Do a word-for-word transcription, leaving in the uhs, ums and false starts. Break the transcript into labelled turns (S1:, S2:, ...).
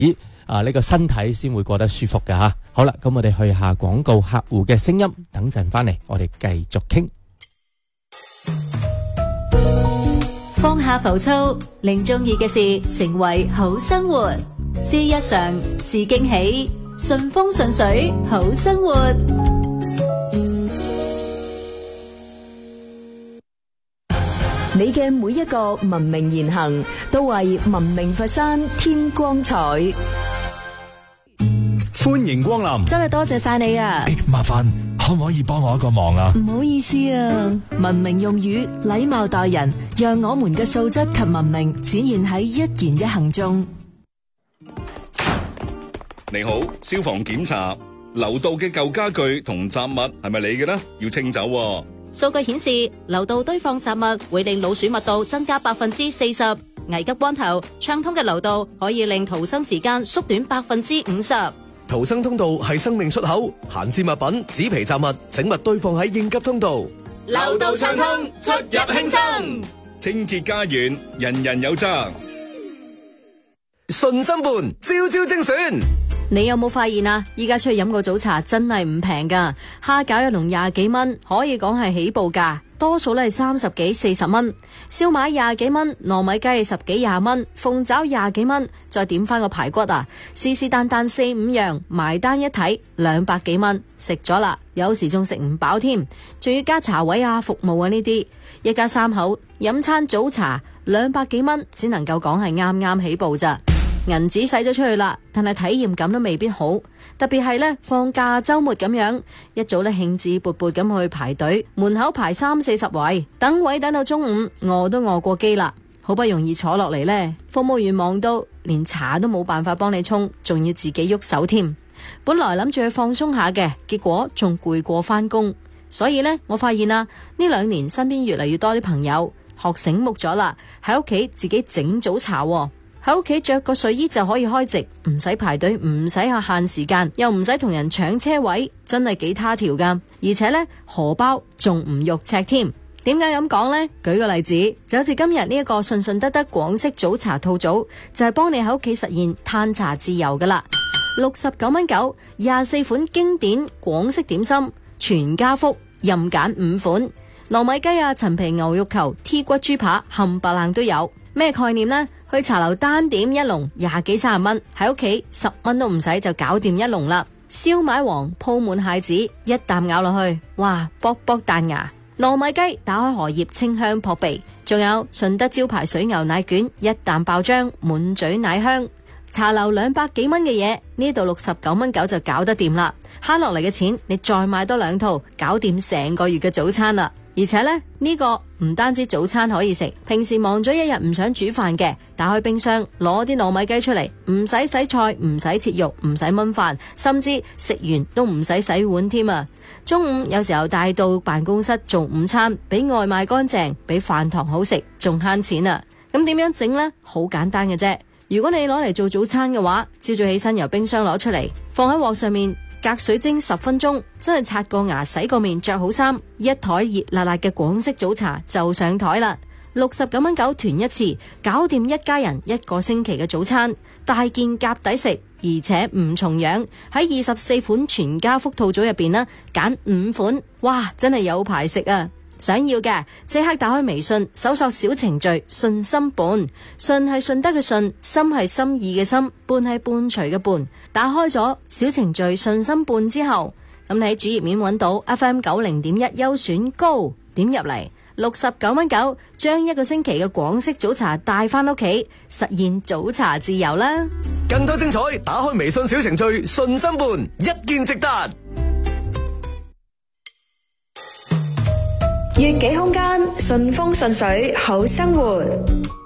S1: 咦啊呢、這個身體先會過得舒服噶吓。好啦，咁我哋去下廣告客戶嘅聲音，等陣翻嚟我哋繼續傾。
S2: 放下浮躁，令中意嘅事成為好生活，是日常，是驚喜，順風順水，好生活。
S3: 你嘅每一個文明言行，都為文明佛山添光彩。
S4: 歡迎光臨，
S3: 真係多謝晒你啊！
S4: 欸、麻煩可唔可以幫我一個忙啊？
S3: 唔好意思啊，文明用語，禮貌待人，讓我們嘅素質及文明展現喺一言一行中。
S5: 你好，消防檢查，樓道嘅舊家具同雜物係咪你嘅呢？要清走喎。
S2: 數據顯示，樓道堆放雜物會令老鼠密度增加百分之四十。危急關頭，暢通嘅樓道可以令逃生時間縮短百分之五十。
S6: 逃生通道係生命出口，閒置物品、紙皮雜物整勿堆放喺應急通道。
S2: 樓道暢通，出入輕鬆。
S5: 清潔家園，人人有責。
S6: 順心伴，朝朝精選。
S3: 你有冇發現啊？依家出去飲個早茶真係唔平噶，蝦餃一籠廿幾蚊，可以講係起步價，多數咧係三十幾、四十蚊。燒賣廿幾蚊，糯米雞十幾廿蚊，鳳爪廿幾蚊，再點翻個排骨啊，是是但但四五樣，埋單一睇兩百幾蚊，食咗啦，有時仲食唔飽添，仲要加茶位啊、服務啊呢啲，一家三口飲餐早茶兩百幾蚊，只能夠講係啱啱起步咋。銀紙使咗出去啦，但係體驗感都未必好，特別係呢，放假周末咁樣，一早呢興致勃勃咁去排隊，門口排三四十位，等位等到中午，餓都餓過機啦，好不容易坐落嚟呢，服務員忙到連茶都冇辦法幫你沖，仲要自己喐手添。本來諗住去放鬆下嘅，結果仲攰過返工，所以呢，我發現啦，呢兩年身邊越嚟越多啲朋友學醒目咗啦，喺屋企自己整早茶喎。喺屋企着個睡衣就可以開席，唔使排隊，唔使下限時間，又唔使同人搶車位，真係幾他條噶。而且呢，荷包仲唔肉赤添。點解咁講呢？舉個例子，就好似今日呢一個順順德德廣式早茶套組，就係幫你喺屋企實現嘆茶自由噶啦。六十九蚊九，廿四款經典廣式點心，全家福，任揀五款，糯米雞啊、陳皮牛肉球、T 骨豬扒，冚唪唥都有。咩概念呢？去茶樓單點一籠廿幾三十蚊，喺屋企十蚊都唔使就搞掂一籠啦。燒賣王鋪滿蟹子，一啖咬落去，哇，卜卜彈牙。糯米雞打開荷葉，清香撲鼻。仲有順德招牌水牛奶卷，一啖爆漿，滿嘴奶香。茶樓兩百幾蚊嘅嘢，呢度六十九蚊九就搞得掂啦。慳落嚟嘅錢，你再買多兩套，搞掂成個月嘅早餐啦。而且呢，呢個唔單止早餐可以食，平時忙咗一日唔想煮飯嘅，打開冰箱攞啲糯米雞出嚟，唔使洗菜，唔使切肉，唔使燜飯，甚至食完都唔使洗碗添啊！中午有時候帶到辦公室做午餐，比外賣乾淨，比飯堂好食，仲慳錢啊！咁點樣整呢？好簡單嘅啫。如果你攞嚟做早餐嘅話，朝早起身由冰箱攞出嚟，放喺鑊上面隔水蒸十分鐘，真係刷個牙、洗個面、着好衫，一枱熱辣辣嘅廣式早茶就上枱啦。六十九蚊九團一次，搞掂一家人一個星期嘅早餐，大件夾抵食，而且唔重樣。喺二十四款全家福套組入邊呢，揀五款，哇，真係有排食啊！想要嘅即刻打開微信，搜索小程序順心伴，順係順德嘅順，心係心意嘅心，伴係伴隨嘅伴。打開咗小程序順心伴之後，咁你喺主頁面揾到 F M 九零點一優選高，點入嚟六十九蚊九，將一個星期嘅廣式早茶帶翻屋企，實現早茶自由啦！
S6: 更多精彩，打開微信小程序順心伴，一鍵直達。
S7: 悅己空間，順風順水，好生活。